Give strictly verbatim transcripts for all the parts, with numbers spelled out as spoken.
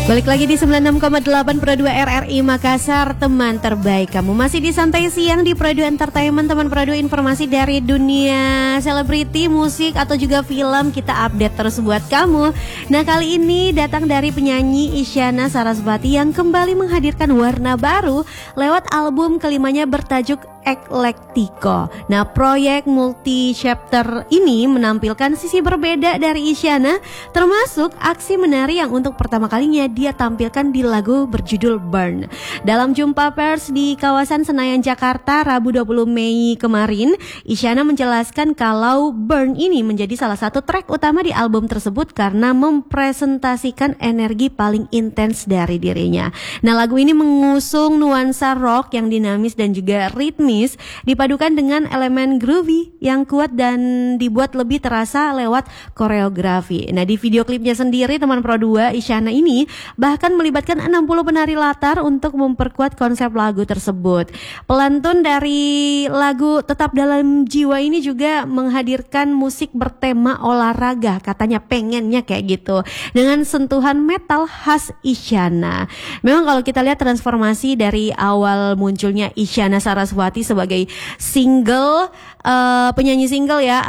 Balik lagi di sembilan puluh enam koma delapan Pro dua R R I Makassar, teman terbaik kamu. Masih di Santai Siang di Pro dua Entertainment, teman Pro dua, informasi dari dunia selebriti, musik atau juga film kita update terus buat kamu. Nah, kali ini datang dari penyanyi Isyana Sarasvati yang kembali menghadirkan warna baru lewat album kelimanya bertajuk Eclectico. Nah, proyek multi chapter ini menampilkan sisi berbeda dari Isyana, termasuk aksi menari yang untuk pertama kalinya dia tampilkan di lagu berjudul Burn. Dalam jumpa pers di kawasan Senayan Jakarta Rabu dua puluh Mei kemarin, Isyana menjelaskan kalau Burn ini menjadi salah satu track utama di album tersebut karena mempresentasikan energi paling intens dari dirinya. Nah, lagu ini mengusung nuansa rock yang dinamis dan juga ritmis, dipadukan dengan elemen groovy yang kuat dan dibuat lebih terasa lewat koreografi. Nah, di video klipnya sendiri teman Pro dua, Isyana ini bahkan melibatkan enam puluh penari latar untuk memperkuat konsep lagu tersebut. Pelantun dari lagu Tetap Dalam Jiwa ini juga menghadirkan musik bertema olahraga, katanya pengennya kayak gitu, dengan sentuhan metal khas Isyana. Memang kalau kita lihat transformasi dari awal munculnya Isyana Sarasvati sebagai single, uh, penyanyi single ya,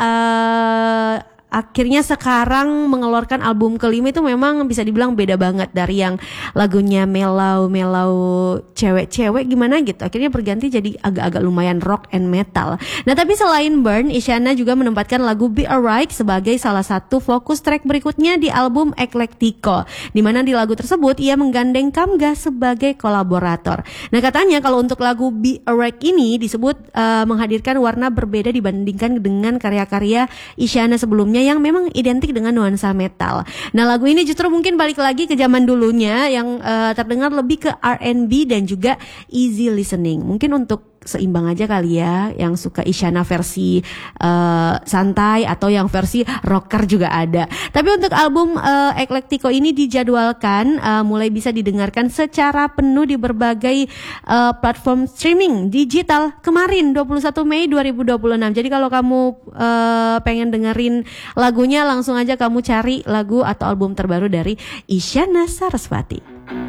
uh, akhirnya sekarang mengeluarkan album kelima itu memang bisa dibilang beda banget dari yang lagunya melau-melau cewek-cewek gimana gitu. Akhirnya berganti jadi agak-agak lumayan rock and metal. Nah, tapi selain Burn, Isyana juga menempatkan lagu Be Alright sebagai salah satu fokus track berikutnya di album Eclectico, di mana di lagu tersebut ia menggandeng Kamga sebagai kolaborator. Nah, katanya kalau untuk lagu Be Alright ini disebut uh, menghadirkan warna berbeda dibandingkan dengan karya-karya Isyana sebelumnya yang memang identik dengan nuansa metal. Nah, lagu ini justru mungkin balik lagi ke zaman dulunya yang uh, terdengar lebih ke R and B dan juga easy listening. Mungkin untuk seimbang aja kali ya, yang suka Isyana versi uh, santai atau yang versi rocker juga ada. Tapi untuk album uh, Eclectico ini dijadwalkan uh, mulai bisa didengarkan secara penuh di berbagai uh, platform streaming digital kemarin dua puluh satu Mei dua ribu dua puluh enam. Jadi kalau kamu uh, pengen dengerin lagunya, langsung aja kamu cari lagu atau album terbaru dari Isyana Sarasvati.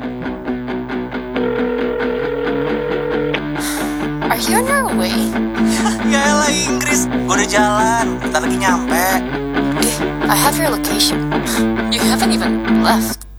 Are you on your way? Ya elah Inggris, gue udah jalan, bentar lagi nyampe. Eh, I have your location. You haven't even left.